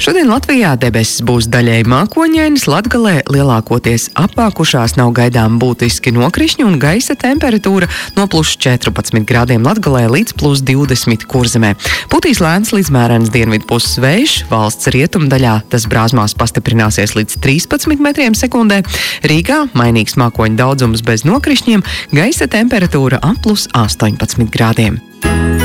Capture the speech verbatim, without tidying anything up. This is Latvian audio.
Šodien Latvijā debesis būs daļēji mākoņainas, Latgalē lielākoties apākušās, nav gaidām būtiski nokrišņi un gaisa temperatūra no plus četrpadsmit grādiem Latgalē līdz plus divdesmit Kurzemē. Putīs lēns līdz mērens dienvidu puses vējš, valsts rietumdaļā tas brāzmās pastiprināsies līdz trīspadsmit metriem sekundē. Rīgā mainīgs mākoņu daudzums bez nokrišņiem, gaisa temperatūra ap plus astoņpadsmit grādiem.